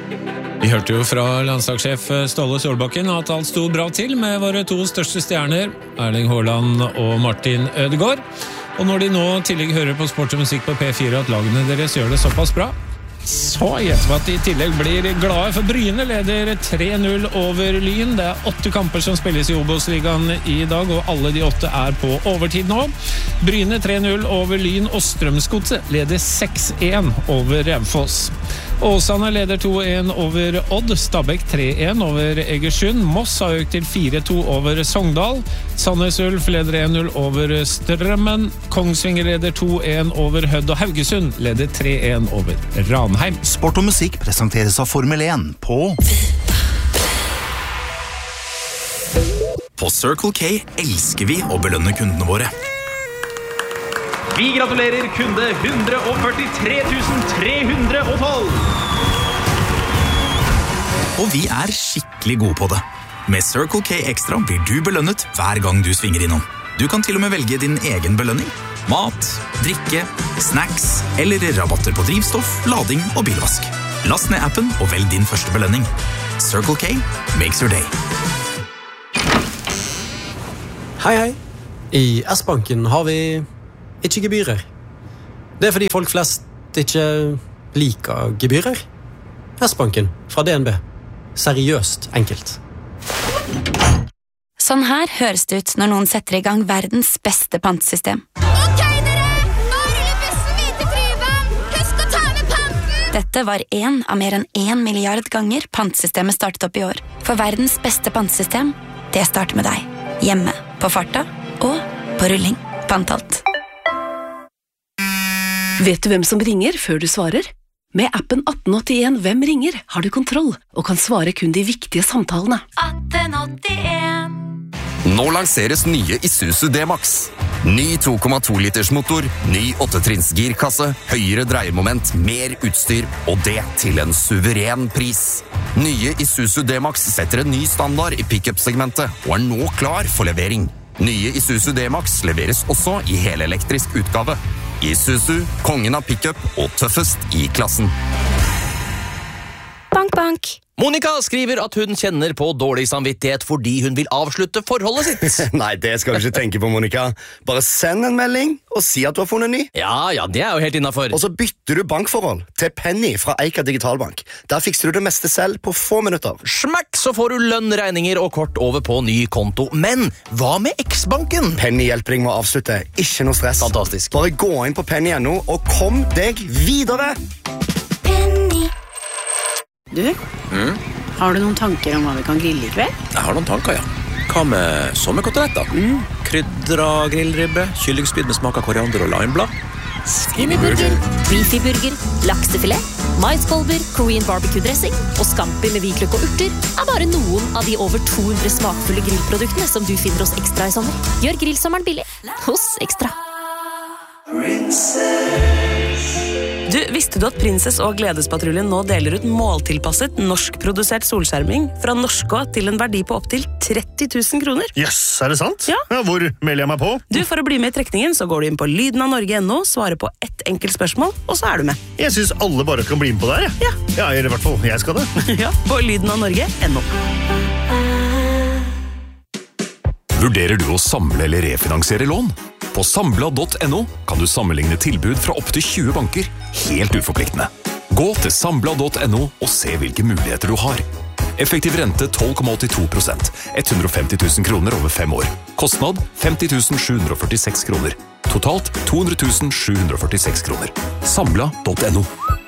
Vi hørte jo fra landslagssjef Ståle Solbakken at alt sto bra til med våre to største stjerner, Erling Haaland og Martin Ødegaard. Og når de nå tillegg hører på sport og musikk på P4 at lagene deres gjør det såpass bra, så gjetter vi at de i tillegg blir glade, for Bryne leder 3-0 over Lyn. Det 8 kamper som spilles i Obos-ligaen i dag, og alle de 8 er på overtid nå. Bryne 3-0 over Lyn, og Strømsgodset leder 6-1 over Raufoss. Åsane leder 2-1 over Odd, Stabæk 3-1 over Egersund, Moss har økt til 4-2 over Sogndal, Sandnes Ulf leder 1-0 over Strømmen, Kongsvinger leder 2-1 over Hødd, og Haugesund leder 3-1 over Ranheim. Sport og musikk presenteres av Formel 1 på Circle K elsker vi å belønne kundene våre. Vi gratulerer kunde 143 312! Og vi er skikkelig gode på det. Med Circle K Extra blir du belønnet hver gang du svinger innom. Du kan til og med velge din egen belønning. Mat, drikke, snacks eller rabatter på drivstoff, lading og bilvask. Last ned appen og velg din første belønning. Circle K makes your day. Hei. I S-banken har vi ikke gebyrer. Det fordi folk flest ikke liker gebyrer. S-banken fra DNB. Seriøst enkelt. Sånn her høres det ut når noen setter i gang verdens beste pantesystem. Ok, dere! Nå ruller bussen hvite Tryvann! Husk å ta med panten! Dette var en av mer enn 1 milliard ganger pantesystemet startet opp i år. For verdens beste pantesystem, det starter med deg. Hjemme, på farta og på rulling. Pantalt. Vet du hvem som ringer før du svarer? Med appen 1881 Hvem ringer har du kontroll og kan svare kun de viktige samtalene. 1881. Nå lanseres nye Isuzu D-Max. Ny 2,2 liters motor, ny 8-trinns girkasse, høyere dreiemoment, mer utstyr, og det til en suveren pris. Nye Isuzu D-Max setter en ny standard i pick-up-segmentet og er nå klar for levering. Nye Isuzu D-Max leveres også i helelektrisk utgave. Isuzu, kongen av pickup og tøffest i klassen. Bank, bank. Monica skriver at hun kjenner på dårlig samvittighet fordi hun vil avslutte forholdet sitt. Nei, det skal du ikke tenke på, Monica. Bare send en melding og si at du har funnet ny. Ja, det er jo helt innenfor. Og så bytter du bankforhold til Penny fra Eika Digitalbank. Der fikser du det meste selv på få minutter. Smakk, så får du lønn, regninger og kort over på ny konto. Men hva med X-banken? Penny hjelper deg med å avslutte. Ikke noe stress. Fantastisk. Bare gå inn på Penny.no og kom deg videre. Penny. Du, har du noen tanker om hva vi kan grille i kveld? Jeg har noen tanker, ja. Hva med sommerkoteletter? Krydra grillribbe, kyllingspyd med smak av koriander og limeblad. Skinnyburger, beefy-burger, laksefilet, maiskolber, Korean barbecue-dressing og scampi med hvitløk og urter er bare noen av de over 200 smakfulle grillproduktene som du finner hos Ekstra i sommer. Gjør grillsommeren billig hos Ekstra. Du, visste du at Prinsess og Gledespatruljen nå deler ut måltilpasset norskprodusert solskjerming fra Norskå til en verdi på opp til 30 000 kroner? Yes, er det sant? Ja. Hvor melder jeg meg på? Du, for å bli med i trekningen så går du inn på lydenavnorge.no, svarer på ett enkelt spørsmål, og så er du med. Jeg synes alle bare kan bli med på det her, ja. Ja, eller i hvert fall, jeg skal det. Ja, på lydenavnorge.no. Vurderer du å samle eller refinansiere lån? På Sambla.no kan du sammenligne tilbud fra opp til 20 banker, helt uforpliktende. Gå til Sambla.no og se hvilke muligheter du har. Effektiv rente 12,82%, 150 000 kroner over 5 år. Kostnad 50 746 kroner. Totalt 200 746 kroner. Sambla.no.